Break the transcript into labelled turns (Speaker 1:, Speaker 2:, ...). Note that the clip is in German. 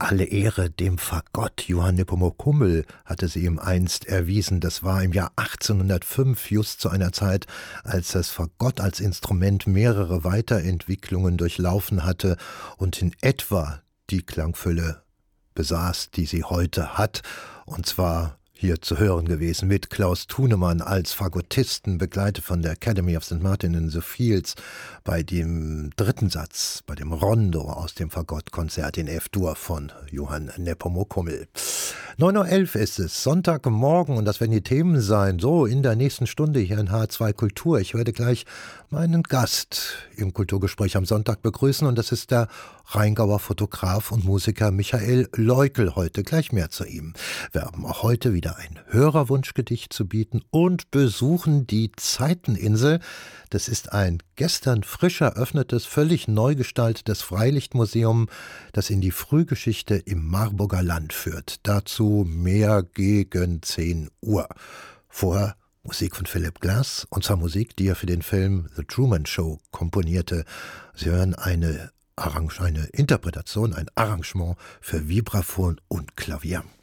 Speaker 1: Alle Ehre dem Fagott. Johann Nepomuk Hummel hatte sie ihm einst erwiesen. Das war im Jahr 1805, just zu einer Zeit, als das Fagott als Instrument mehrere Weiterentwicklungen durchlaufen hatte und in etwa die Klangfülle besaß, die sie heute hat. Und zwar hier zu hören gewesen mit Klaus Thunemann als Fagottisten, begleitet von der Academy of St. Martin in the Fields, bei dem dritten Satz, bei dem Rondo aus dem Fagottkonzert in F-Dur von Johann Nepomuk Hummel. 9:11 Uhr ist es, Sonntagmorgen, und das werden die Themen sein, so in der nächsten Stunde hier in H2 Kultur. Ich werde gleich meinen Gast im Kulturgespräch am Sonntag begrüßen, und das ist der Rheingauer Fotograf und Musiker Michael Leukel heute. Gleich mehr zu ihm. Wir haben auch heute wieder ein Hörerwunschgedicht zu bieten und besuchen die Zeiteninsel. Das ist ein gestern frisch eröffnetes, völlig neu gestaltetes Freilichtmuseum, das in die Frühgeschichte im Marburger Land führt. Dazu mehr gegen 10 Uhr. Vorher Musik von Philip Glass, und zwar Musik, die er für den Film The Truman Show komponierte. Sie hören eine Interpretation, ein Arrangement für Vibraphon und Klavier.